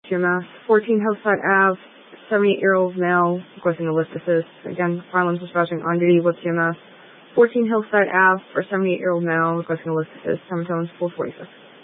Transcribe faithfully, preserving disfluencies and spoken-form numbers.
G M S. fourteen Hillside Ave, seventy-eight-year-old male requesting a lift assist. Again, Farland's dispatching on duty with G M S. fourteen Hillside Ave for seventy-eight-year-old male requesting a lift assist. Time tones four forty-six.